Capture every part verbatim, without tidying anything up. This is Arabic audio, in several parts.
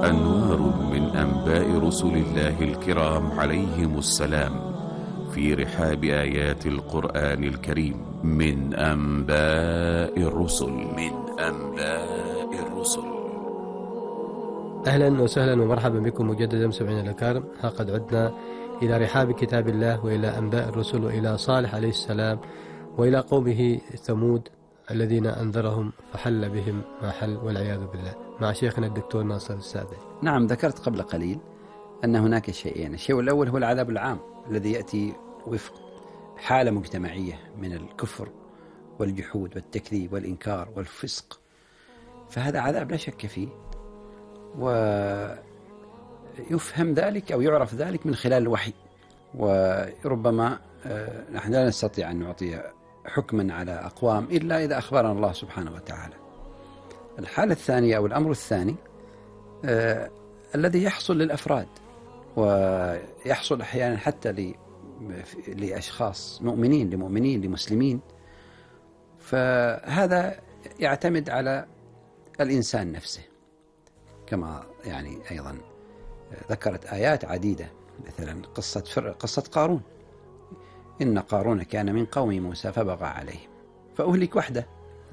أنوار من أنباء رسل الله الكرام عليهم السلام في رحاب آيات القرآن الكريم من أنباء الرسل من أنباء الرسل. أهلا وسهلا ومرحبا بكم مجددا مستمعينا الأكارم. ها قد عدنا إلى رحاب كتاب الله وإلى أنباء الرسل وإلى صالح عليه السلام وإلى قومه ثمود الذين أنذرهم فحل بهم ما حل والعياذ بالله، مع شيخنا الدكتور ناصر السعدي. نعم، ذكرت قبل قليل أن هناك شيئين. الشيء الأول هو العذاب العام الذي يأتي وفق حالة مجتمعية من الكفر والجحود والتكذيب والإنكار والفسق، فهذا عذاب لا شك فيه، ويفهم ذلك أو يعرف ذلك من خلال الوحي. وربما نحن لا نستطيع أن نعطي حكما على أقوام إلا إذا أخبرنا الله سبحانه وتعالى. الحالة الثانية أو الأمر الثاني آه الذي يحصل للأفراد، ويحصل أحيانا حتى لأشخاص مؤمنين لمؤمنين لمسلمين، فهذا يعتمد على الإنسان نفسه، كما يعني أيضا ذكرت آيات عديدة، مثلا قصة فر... قصة قارون. إن قارون كان من قوم موسى فبغى عليهم فأهلك وحده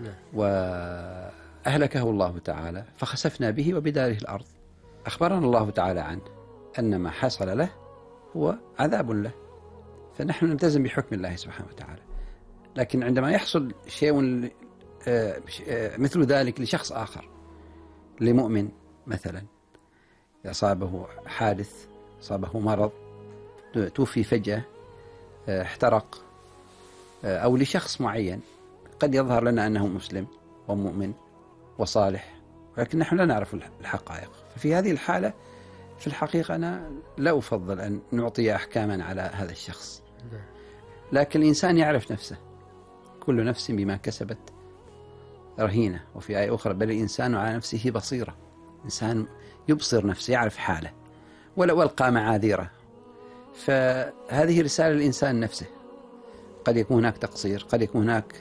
وأهلكه الله تعالى فخسفنا به وبداره الأرض. أخبرنا الله تعالى عنه أن ما حصل له هو عذاب له، فنحن نلتزم بحكم الله سبحانه وتعالى. لكن عندما يحصل شيء مثل ذلك لشخص آخر، لمؤمن مثلا أصابه حادث، أصابه مرض، توفي فجأة، احترق، أو لشخص معين قد يظهر لنا أنه مسلم ومؤمن وصالح، ولكن نحن لا نعرف الحقائق. ففي هذه الحالة في الحقيقة أنا لا أفضل أن نعطي أحكاما على هذا الشخص، لكن الإنسان يعرف نفسه، كل نفس بما كسبت رهينة. وفي آية أخرى بل الإنسان على نفسه بصيرة، إنسان يبصر نفسه يعرف حاله ولو ألقى معاذيره. فهذه رسالة الإنسان نفسه، قد يكون هناك تقصير، قد يكون هناك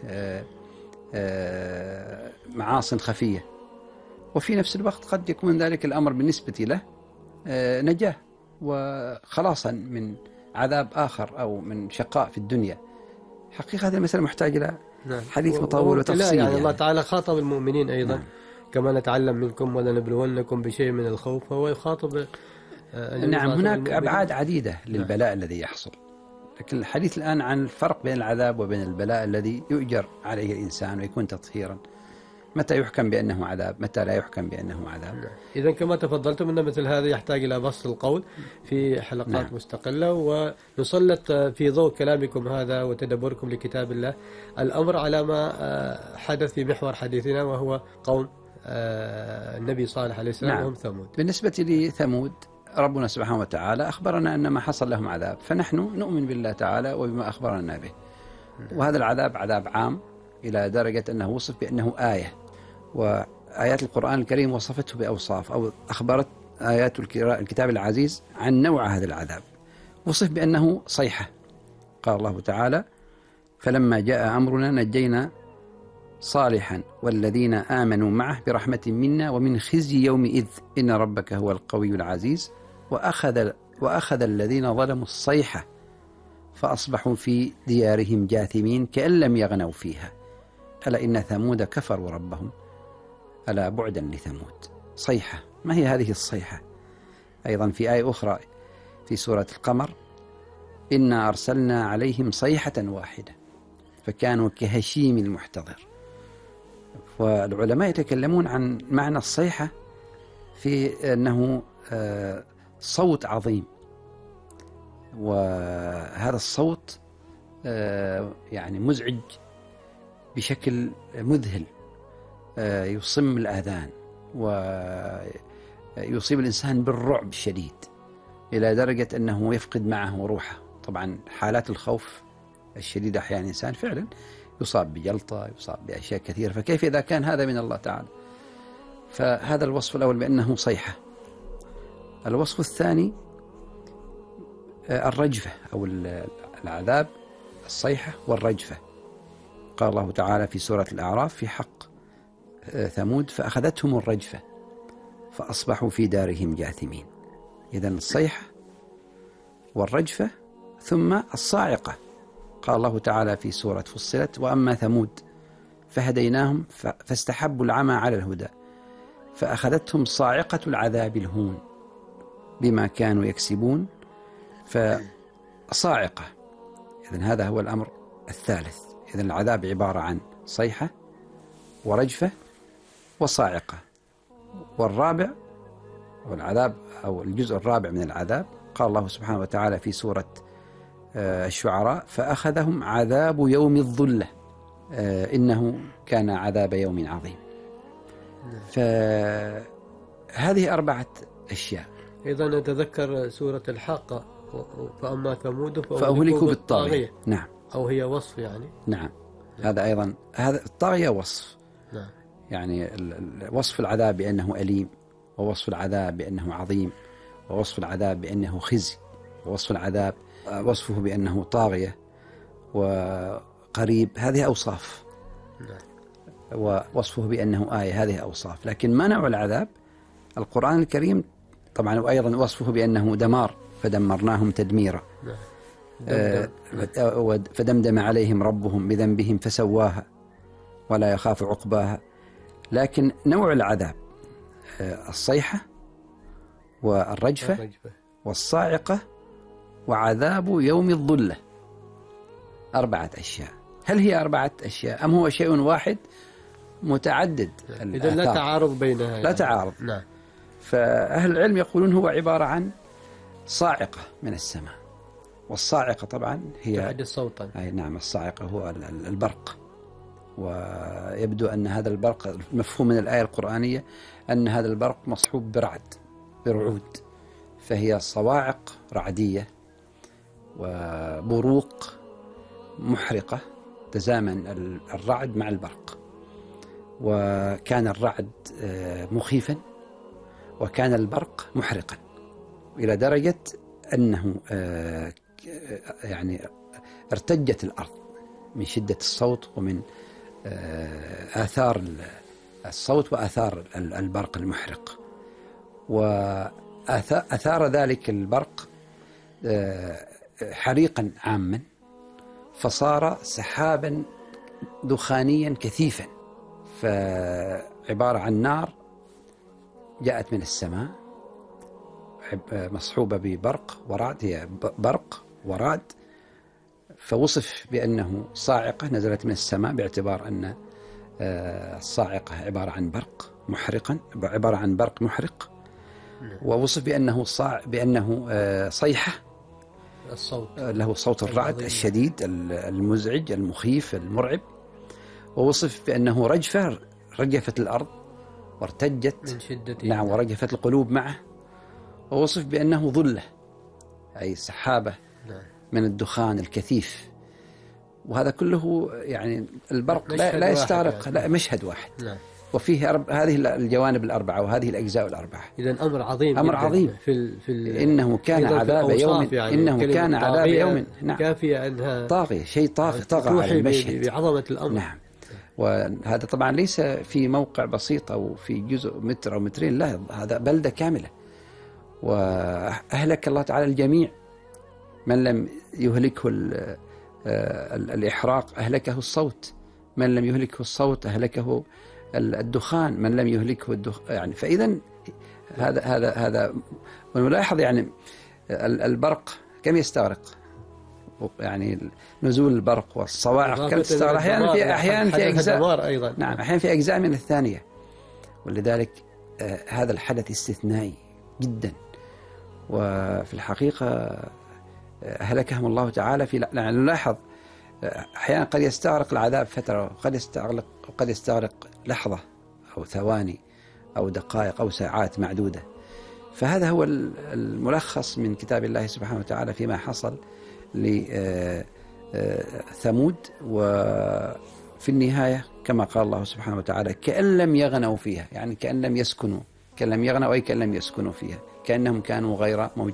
معاصٍ خفية، وفي نفس الوقت قد يكون ذلك الأمر بالنسبة له نجاة وخلاصا من عذاب آخر أو من شقاء في الدنيا. حقيقة هذه المسألة محتاجة إلى حديث مطول وتفصيل. يعني الله تعالى خاطب المؤمنين أيضا. نعم. كما نتعلم منكم ولنبلونكم بشيء من الخوف، فهو يخاطب. نعم، هناك أبعاد عديدة للبلاء نعم. الذي يحصل، لكن الحديث الآن عن الفرق بين العذاب وبين البلاء الذي يؤجر عليه الإنسان ويكون تطهيرا. متى يحكم بأنه عذاب، متى لا يحكم بأنه عذاب. نعم. إذن كما تفضلتم أن مثل هذا يحتاج إلى بسط القول في حلقات نعم. مستقلة، ونسلط في ضوء كلامكم هذا وتدبركم لكتاب الله الأمر على ما حدث في محور حديثنا، وهو قوم النبي صالح عليه السلام. نعم. وهم ثمود. بالنسبة لثمود ربنا سبحانه وتعالى أخبرنا أن ما حصل لهم عذاب، فنحن نؤمن بالله تعالى وبما أخبرنا به. وهذا العذاب عذاب عام إلى درجة أنه وصف بأنه آية، وآيات القرآن الكريم وصفته بأوصاف، أو أخبرت آيات الكتاب العزيز عن نوع هذا العذاب. وصف بأنه صيحة. قال الله تعالى فلما جاء أمرنا نجينا صالحا والذين آمنوا معه برحمة منا ومن خزي يومئذ إن ربك هو القوي العزيز وأخذ, وأخذ الذين ظلموا الصيحة فأصبحوا في ديارهم جاثمين كأن لم يغنوا فيها ألا إن ثمود كفروا ربهم ألا بعدا لثمود. صيحة، ما هي هذه الصيحة؟ أيضا في آية أخرى في سورة القمر إنا أرسلنا عليهم صيحة واحدة فكانوا كهشيم المحتضر. والعلماء يتكلمون عن معنى الصيحة في أنه صوت عظيم، وهذا الصوت يعني مزعج بشكل مذهل، يصم الآذان ويصيب الإنسان بالرعب الشديد إلى درجة أنه يفقد معه روحه. طبعا حالات الخوف الشديدة أحيانا الإنسان فعلا يصاب بجلطة، يصاب بأشياء كثيرة، فكيف إذا كان هذا من الله تعالى؟ فهذا الوصف الأول بأنه صيحة. الوصف الثاني الرجفة أو العذاب، الصيحة والرجفة. قال الله تعالى في سورة الأعراف في حق ثمود فأخذتهم الرجفة فأصبحوا في دارهم جاثمين. إذن الصيحة والرجفة ثم الصاعقة. قال الله تعالى في سورة فصلت: وأما ثمود فهديناهم فاستحبوا العمى على الهدى فأخذتهم صاعقة العذاب الهون بما كانوا يكسبون. فصاعقة، إذن هذا هو الأمر الثالث. إذن العذاب عبارة عن صيحة ورجفة وصاعقة. والرابع والعذاب أو الجزء الرابع من العذاب قال الله سبحانه وتعالى في سورة الشعراء: فأخذهم عذاب يوم الظلة إنه كان عذاب يوم عظيم. فهذه أربعة أشياء. إذا نتذكر سورة الحاقة: فأما ثمود فأهلكوا بالطاغية. نعم. أو هي وصف يعني. نعم. هذا أيضا، هذا الطاغية وصف. نعم. يعني وصف العذاب بأنه أليم، ووصف العذاب بأنه عظيم، ووصف العذاب بأنه خزي، ووصف العذاب وصفه بأنه طاغية وقريب. هذه أوصاف. نعم. ووصفه بأنه آية، هذه أوصاف. لكن ما نوع العذاب؟ القرآن الكريم طبعا، وأيضا وصفه بأنه دمار فدمرناهم تدميرا. نعم. آه فدمدم عليهم ربهم بذنبهم فسواها ولا يخاف عقباها. لكن نوع العذاب آه الصيحة والرجفة الرجفة. والصاعقة وعذاب يوم الظلة. أربعة أشياء. هل هي أربعة أشياء أم هو شيء واحد متعدد؟ إذا لا تعارض بينها. لا تعارض. نعم. فأهل العلم يقولون هو عبارة عن صاعقة من السماء. والصاعقة طبعا هي تعد صوتا. أي نعم. الصاعقة هو البرق. ويبدو أن هذا البرق مفهوم من الآية القرآنية أن هذا البرق مصحوب برعد، برعود، فهي صواعق رعدية وبروق محرقة تزامن الرعد مع البرق. وكان الرعد مخيفا وكان البرق محرقا إلى درجة أنه يعني ارتجت الأرض من شدة الصوت ومن آثار الصوت وآثار البرق المحرق. وأثار ذلك البرق حريقا عاما فصار سحابا دخانيا كثيفا. فعبارة عن نار جاءت من السماء مصحوبة ببرق ورعد، هي برق ورعد. فوصف بأنه صاعقة نزلت من السماء باعتبار أن الصاعقة عبارة عن برق محرقا، عبارة عن برق محرق. ووصف بأنه صاع بأنه صيحة، الصوت له صوت الرعد الشديد المزعج المخيف المرعب. ووصف بأنه رجفة، رجفت الأرض وارتجت من شدة. نعم. ورجفت القلوب معه. ووصف بأنه ظلة، أي سحابة نعم. من الدخان الكثيف. وهذا كله يعني البرق لا, لا يستغرق يعني. لا مشهد واحد. نعم. وفيه أرب... هذه الجوانب الأربعة وهذه الأجزاء الأربعة. إذن أمر عظيم، أمر عظيم. في ال... في ال... إنه كان عذاب يوم يعني. إنه كان عذاب يوم نعم. كافية أنها طاغية، شيء طاغي طغى على المشهد بعظمة الأمر. نعم. وهذا طبعا ليس في موقع بسيط أو في جزء متر أو مترين، لا، هذا بلدة كاملة. وأهلك الله تعالى الجميع. من لم يهلكه الإحراق أهلكه الصوت، من لم يهلكه الصوت أهلكه الدخان، من لم يهلكه الدخان يعني. فإذا هذا هذا هذا ونلاحظ يعني البرق كم يستغرق، يعني نزول البرق والصواعق كم تستغرق أحيانا في أحيانا في أجزاء أيضا. نعم أحيانا في أجزاء من الثانية. ولذلك آه هذا الحدث استثنائي جدا. وفي الحقيقة أهلكهم الله تعالى في يعني نلاحظ أحيانا قد يستغرق العذاب فترة، وقد يستغرق وقد يستغرق لحظة أو ثواني أو دقائق أو ساعات معدودة. فهذا هو الملخص من كتاب الله سبحانه وتعالى فيما حصل لثمود. وفي النهاية كما قال الله سبحانه وتعالى: كأن لم يغنوا فيها، يعني كأن لم يسكنوا، كأن لم يغنوا أي كأن لم يسكنوا فيها، كأنهم كانوا غير موجودين.